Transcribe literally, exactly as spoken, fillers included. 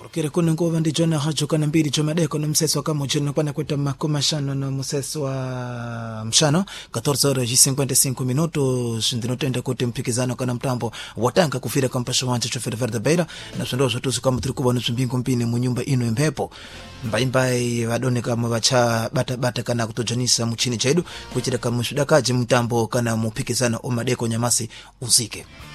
Kire kuna ngova ndi jona hacho kana mbili chomadeko na mseso wa kama uchini kwa nakweta makumashano na mseso wa mshano catorze horas e cinquenta e cinco minutos ndinotenda kuti mpikizano kana mtambo watanga kufira kwa mpasho wanje chofere verde beira na sondozo tuzu kama tulikuwa nusumbingu mpini mu nyumba ino impepo mbaimbai vadone kama vacha bata bata kana kutojanisa mchini chedu kuchira kama shudakaji mtambo kana mpikizano omadeko nyamasi uzike.